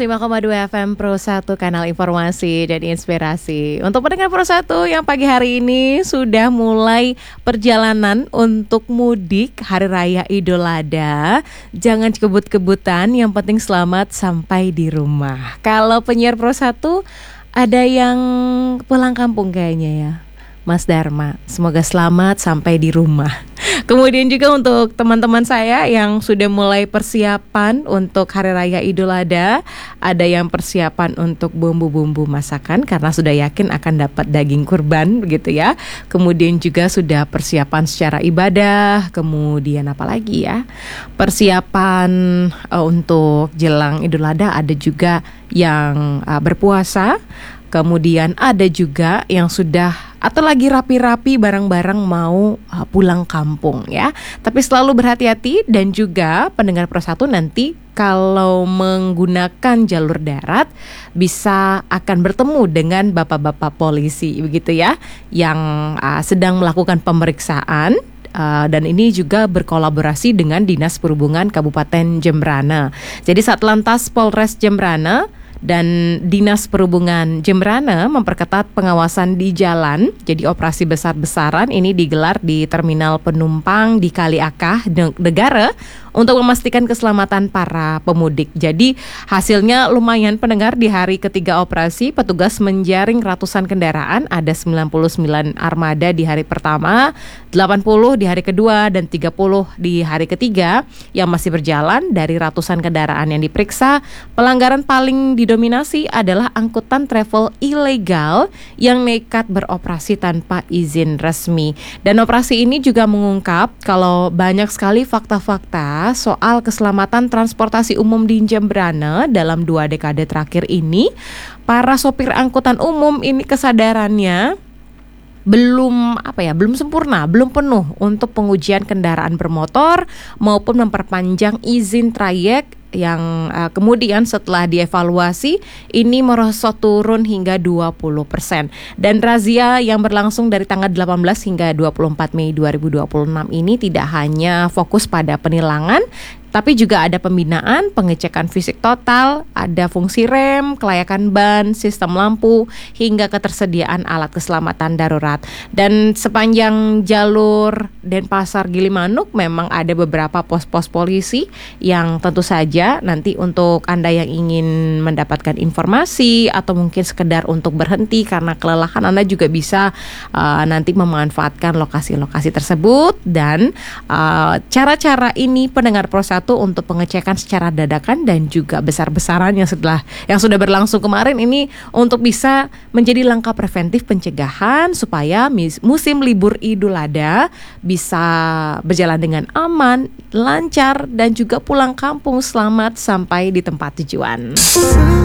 105,2 FM Pro 1, kanal informasi dan inspirasi. Untuk pendengar Pro 1 yang pagi hari ini sudah mulai perjalanan untuk mudik Hari Raya Idul Adha, jangan kebut-kebutan, yang penting selamat sampai di rumah. Kalau penyiar Pro 1 ada yang pulang kampung kayaknya ya, Mas Dharma, semoga selamat sampai di rumah. Kemudian juga untuk teman-teman saya yang sudah mulai persiapan untuk Hari Raya Idul Adha, ada yang persiapan untuk bumbu-bumbu masakan karena sudah yakin akan dapat daging kurban begitu ya. Kemudian juga sudah persiapan secara ibadah, kemudian apa lagi ya? Persiapan untuk jelang Idul Adha, ada juga yang berpuasa. Kemudian ada juga yang sudah atau lagi rapi-rapi barang-barang mau pulang kampung ya. Tapi selalu berhati-hati, dan juga pendengar Pro 1 nanti kalau menggunakan jalur darat bisa akan bertemu dengan bapak-bapak polisi begitu ya, yang sedang melakukan pemeriksaan. Dan ini juga berkolaborasi dengan Dinas Perhubungan Kabupaten Jembrana. Jadi Satlantas Polres Jembrana dan Dinas Perhubungan Jembrana memperketat pengawasan di jalan. Jadi operasi besar-besaran ini digelar di terminal penumpang di Kaliakah, Negara, untuk memastikan keselamatan para pemudik. Jadi hasilnya lumayan pendengar, di hari ketiga operasi petugas menjaring ratusan kendaraan, ada 99 armada di hari pertama, 80 di hari kedua, dan 30 di hari ketiga yang masih berjalan. Dari ratusan kendaraan yang diperiksa, pelanggaran paling didominasi adalah angkutan travel ilegal yang nekat beroperasi tanpa izin resmi. Dan operasi ini juga mengungkap kalau banyak sekali fakta-fakta soal keselamatan transportasi umum di Jembrana dalam 2 dekade terakhir ini. Para sopir angkutan umum ini kesadarannya belum sempurna, belum penuh untuk pengujian kendaraan bermotor maupun memperpanjang izin trayek yang kemudian setelah dievaluasi ini merosot turun hingga 20%. Dan razia yang berlangsung dari tanggal 18 hingga 24 Mei 2026 ini tidak hanya fokus pada penilangan, tapi juga ada pembinaan, pengecekan fisik total, ada fungsi rem, kelayakan ban, sistem lampu, hingga ketersediaan alat keselamatan darurat. Dan sepanjang jalur Denpasar Gilimanuk memang ada beberapa pos-pos polisi yang tentu saja nanti untuk Anda yang ingin mendapatkan informasi atau mungkin sekedar untuk berhenti karena kelelahan, Anda juga bisa nanti memanfaatkan lokasi-lokasi tersebut. Dan cara-cara ini pendengar Pro 1 untuk pengecekan secara dadakan dan juga besar-besaran yang sudah berlangsung kemarin ini untuk bisa menjadi langkah preventif pencegahan supaya musim libur Idul Adha bisa berjalan dengan aman, lancar, dan juga pulang kampung selamat sampai di tempat tujuan.